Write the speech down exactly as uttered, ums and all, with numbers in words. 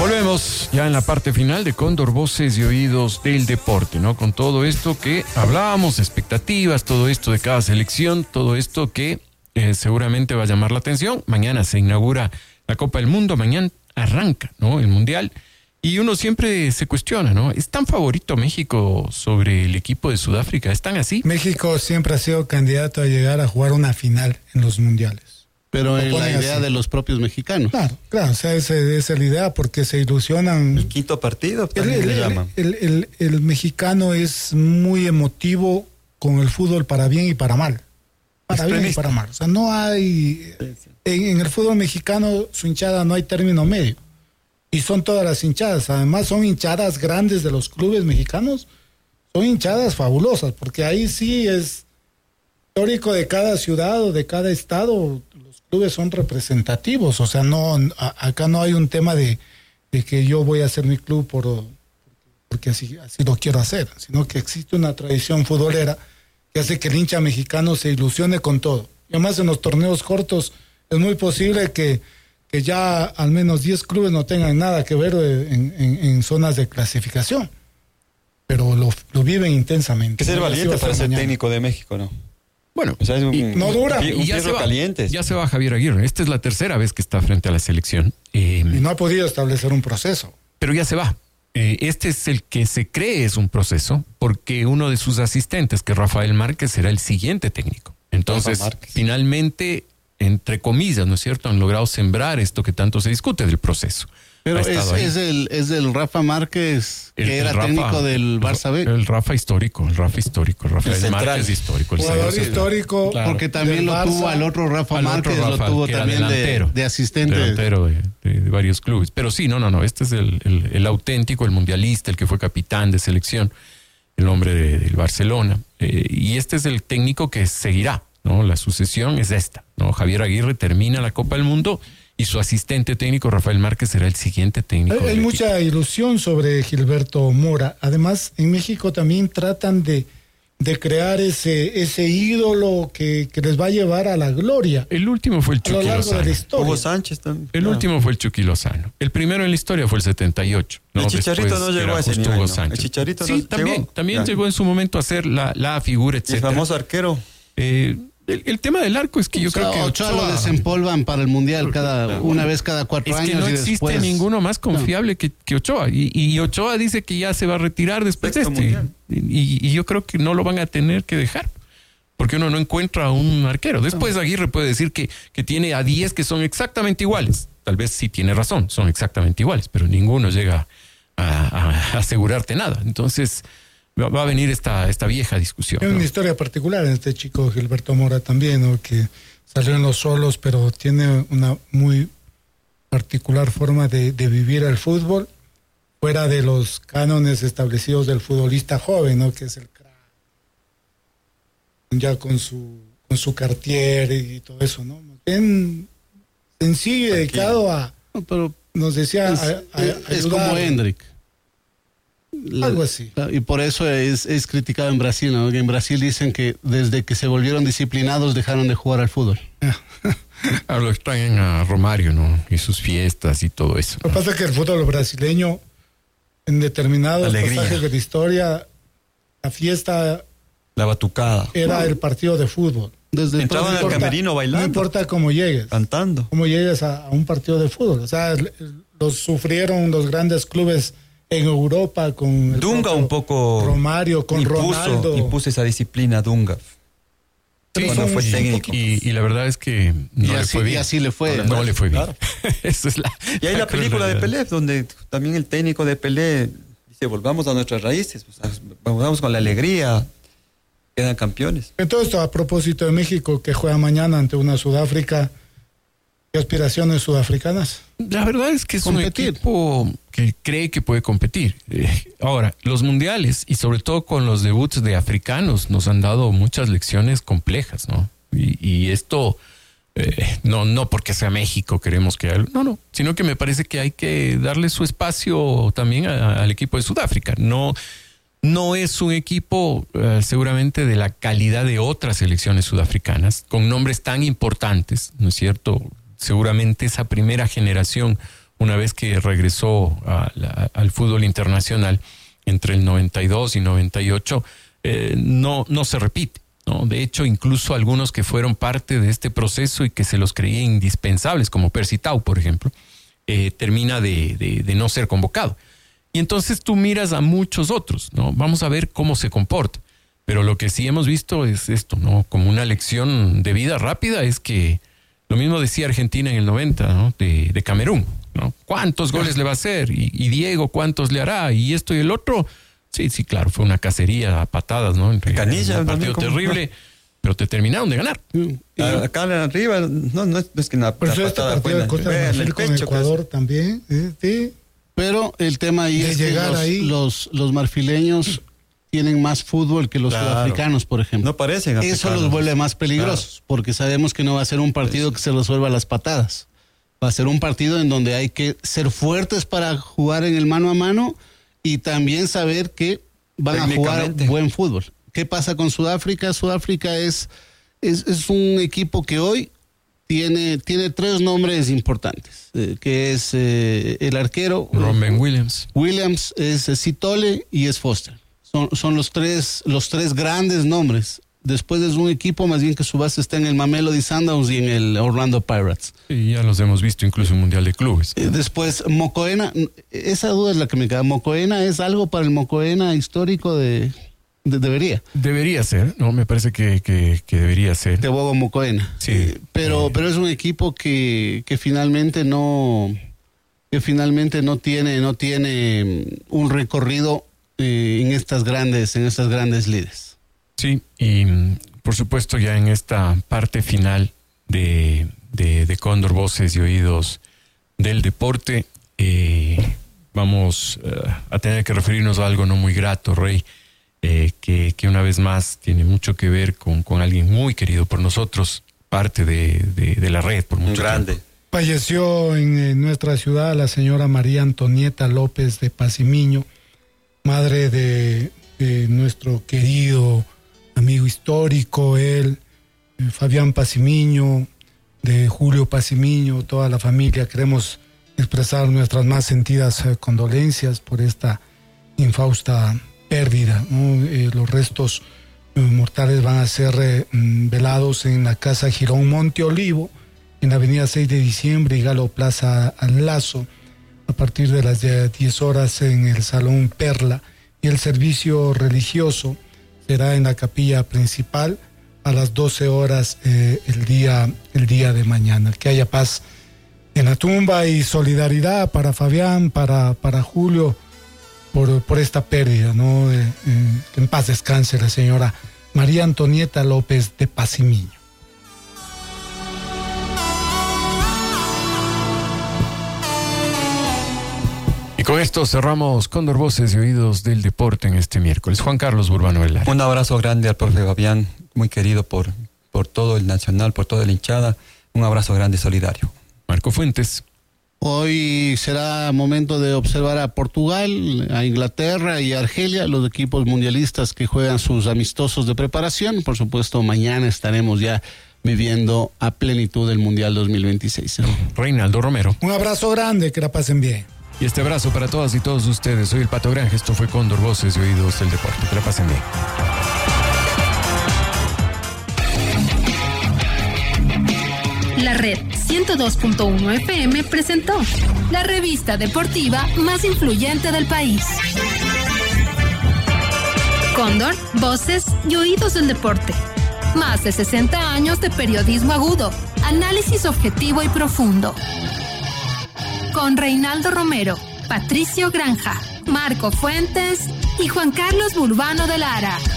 Volvemos ya en la parte final de Cóndor, Voces y Oídos del Deporte, ¿no? Con todo esto que hablábamos, expectativas, todo esto de cada selección, todo esto que eh, seguramente va a llamar la atención. Mañana se inaugura la Copa del Mundo, mañana arranca, ¿no? El Mundial. Y uno siempre se cuestiona, ¿no? ¿Es tan favorito México sobre el equipo de Sudáfrica? ¿Es tan así? México siempre ha sido candidato a llegar a jugar una final en los mundiales. Pero en la idea así de los propios mexicanos. Claro, claro, o sea, esa, esa es la idea porque se ilusionan. El quinto partido, el, el, le el, llaman. El, el, el, el mexicano es muy emotivo con el fútbol para bien y para mal. Para bien y para mal. O sea, no hay... En, en el fútbol mexicano, su hinchada no hay término medio. Y son todas las hinchadas. Además, son hinchadas grandes de los clubes mexicanos. Son hinchadas fabulosas, porque ahí sí es histórico de cada ciudad o de cada estado. Los clubes son representativos. O sea, no a, acá no hay un tema de, de que yo voy a hacer mi club por porque así, así lo quiero hacer, sino que existe una tradición futbolera que hace que el hincha mexicano se ilusione con todo. Y además, en los torneos cortos es muy posible que que ya al menos diez clubes no tengan nada que ver en, en, en zonas de clasificación, pero lo, lo viven intensamente. Que ser valiente para ser técnico de México, ¿no? Bueno, o sea, es un, y no dura. Un, un y ya se, va, caliente. ya se va Javier Aguirre. Esta es la tercera vez que está frente a la selección. Eh, y no ha podido establecer un proceso. Pero ya se va. Eh, este es el que se cree es un proceso, porque uno de sus asistentes, que es Rafael Márquez, será el siguiente técnico. Entonces, finalmente, entre comillas, ¿no es cierto?, han logrado sembrar esto que tanto se discute del proceso. Pero es, es, el, es el Rafa Márquez, el, que era el Rafa, técnico del Barça B. El Rafa histórico, el Rafa histórico, el Rafael Márquez histórico. El jugador central. histórico. Claro. Porque también lo Barça, tuvo al otro Rafa al Márquez, otro Rafa, lo tuvo también de, de asistente. Delantero de, de, de varios clubes. Pero sí, no, no, no, este es el, el, el auténtico, el mundialista, el que fue capitán de selección, el hombre de, del Barcelona. Eh, y este es el técnico que seguirá, ¿no? La sucesión es esta, ¿no? Javier Aguirre termina la Copa del Mundo y su asistente técnico, Rafael Márquez, será el siguiente técnico. Hay, hay mucha equipo. ilusión sobre Gilberto Mora. Además, en México también tratan de, de crear ese, ese ídolo que, que les va a llevar a la gloria. El último fue el Chucky Lozano. Hugo Sánchez también. El claro. último fue el Chucky Lozano. El primero en la historia fue el setenta y ocho. ¿no? El Chicharito Después no llegó a ese nivel, ¿no? El Chicharito sí, no también, llegó. También ya. llegó en su momento a ser la, la figura, etcétera. El famoso arquero. Eh... El, el tema del arco es que yo o creo sea, que Ochoa, Ochoa lo desempolvan para el Mundial cada claro, una vez cada cuatro es años. Es que no y existe después... ninguno más confiable no. que, que Ochoa. Y, y Ochoa dice que ya se va a retirar después Sexto de este. Y, y yo creo que no lo van a tener que dejar. Porque uno no encuentra un arquero. Después Aguirre puede decir que, que tiene a diez que son exactamente iguales. Tal vez sí tiene razón, son exactamente iguales, pero ninguno llega a, a asegurarte nada. Entonces... va a venir esta, esta vieja discusión. Hay ¿no? una historia particular en este chico Gilberto Mora también, ¿no? Que salió en Los Solos, pero tiene una muy particular forma de, de vivir el fútbol, fuera de los cánones establecidos del futbolista joven, ¿no? Que es el crack, ya con su, con su Cartier y todo eso, ¿no? Bien sencillo y dedicado a, no, pero nos decía, es, a, a, a es como Hendrik. La, algo así. Y por eso es, es criticado en Brasil, ¿no? En Brasil dicen que desde que se volvieron disciplinados dejaron de jugar al fútbol. Ahora lo extrañan a Romario, ¿no? Y sus fiestas y todo eso. Lo que ¿no? pasa es que el fútbol brasileño, en determinados Alegría. pasajes de la historia, la fiesta... La batucada. Era wow. el partido de fútbol. Desde Entraban al camerino bailando. No importa cómo llegues. Cantando. Cómo llegues a, a un partido de fútbol. O sea, los sufrieron los grandes clubes en Europa con el Dunga un poco Romario, con impuso, Ronaldo. Impuso esa disciplina Dunga. Sí, cuando fue técnico. Y, y la verdad es que no y le así, fue bien. Y así le fue. No, no le fue bien. Claro. Esa es la, y hay la, la película de Pelé, donde también el técnico de Pelé dice, volvamos a nuestras raíces, pues, volvamos con la alegría, quedan campeones. Entonces, a propósito de México, que juega mañana ante una Sudáfrica, ¿qué aspiraciones sudafricanas? La verdad es que es competir. un equipo que cree que puede competir. Eh, ahora, los mundiales y sobre todo con los debuts de africanos nos han dado muchas lecciones complejas, ¿no? Y, y esto, eh, no, no porque sea México queremos que... No, no, sino que me parece que hay que darle su espacio también a, al equipo de Sudáfrica. No, no es un equipo eh, seguramente de la calidad de otras selecciones sudafricanas, con nombres tan importantes, ¿no es cierto? Seguramente esa primera generación, una vez que regresó a la, al fútbol internacional entre el noventa y dos y noventa y ocho, eh, no, no se repite, ¿no? De hecho, incluso algunos que fueron parte de este proceso y que se los creía indispensables, como Percy Tau, por ejemplo, eh, termina de, de, de no ser convocado. Y entonces tú miras a muchos otros, ¿no? Vamos a ver cómo se comporta. Pero lo que sí hemos visto es esto, ¿no? Como una lección de vida rápida es que lo mismo decía Argentina en el noventa, ¿no? De, de Camerún, ¿no? ¿Cuántos goles le va a hacer? Y, y Diego, ¿cuántos le hará? Y esto y el otro. Sí, sí, claro, fue una cacería a patadas, ¿no? Entre, Canilla, un partido terrible, no. Pero te terminaron de ganar. Y acá arriba, no, no es, no es que una Por eso este partido de Costa de Marfil con Ecuador que también, ¿eh? Sí. Pero el tema ahí de es llegar que los, ahí. los, los marfileños tienen más fútbol que los claro. sudafricanos, por ejemplo. No parecen africanos. Eso los vuelve más peligrosos, claro. porque sabemos que no va a ser un partido que se resuelva a las patadas. Va a ser un partido en donde hay que ser fuertes para jugar en el mano a mano y también saber que van a jugar buen fútbol. ¿Qué pasa con Sudáfrica? Sudáfrica es, es, es un equipo que hoy tiene, tiene tres nombres importantes, eh, que es eh, el arquero. Robin Williams. Williams, es eh, Sithole y es Foster. Son, son los tres, los tres grandes nombres. Después es un equipo más bien que su base está en el Mamelodi Sundowns y en el Orlando Pirates. Y ya los hemos visto incluso en Mundial de Clubes. Eh, después Mokoena, esa duda es la que me queda. ¿Mokoena es algo para el Mokoena histórico de, de debería? Debería ser, no, me parece que, que, que debería ser. De Bobo Mokoena. Sí. Eh, pero, eh. pero es un equipo que, que finalmente no, que finalmente no tiene, no tiene un recorrido eh, en estas grandes, en estas grandes lides. Sí, y por supuesto ya en esta parte final de, de, de Cóndor, Voces y Oídos del Deporte, eh, vamos uh, a tener que referirnos a algo no muy grato, Rey, eh, que, que una vez más tiene mucho que ver con, con alguien muy querido por nosotros, parte de, de, de la red por mucho grande. tiempo. Falleció en, en nuestra ciudad la señora María Antonieta López de Pacimiño, madre de, de nuestro querido amigo histórico, él, eh, Fabián Pacimiño, de Julio Pacimiño, toda la familia. Queremos expresar nuestras más sentidas eh, condolencias por esta infausta pérdida, ¿no? Eh, los restos eh, mortales van a ser eh, velados en la Casa Girón Monte Olivo, en la avenida seis de diciembre y Galo Plaza al Lazo, a partir de las diez horas en el Salón Perla, y el servicio religioso será en la capilla principal a las doce horas eh, el día el día de mañana. Que haya paz en la tumba y solidaridad para Fabián, para, para Julio, por, por esta pérdida, ¿no? Eh, eh, que en paz descanse la señora María Antonieta López de Pacimiño. Y con esto cerramos Cóndor, Voces y Oídos del Deporte en este miércoles. Juan Carlos Burbano Velar. Un abrazo grande al profe Fabián, muy querido por, por todo el Nacional, por toda la hinchada. Un abrazo grande solidario. Marco Fuentes. Hoy será momento de observar a Portugal, a Inglaterra y a Argelia, los equipos mundialistas que juegan sus amistosos de preparación. Por supuesto, mañana estaremos ya viviendo a plenitud el Mundial dos mil veintiséis. Reinaldo Romero. Un abrazo grande, que la pasen bien. Y este abrazo para todas y todos ustedes. Soy el Pato Granja. Esto fue Cóndor, Voces y Oídos del Deporte. Que la pasen bien. La Red ciento dos punto uno F M presentó la revista deportiva más influyente del país. Cóndor, Voces y Oídos del Deporte. Más de sesenta años de periodismo agudo, análisis objetivo y profundo. Con Reinaldo Romero, Patricio Granja, Marco Fuentes y Juan Carlos Burbano de Lara.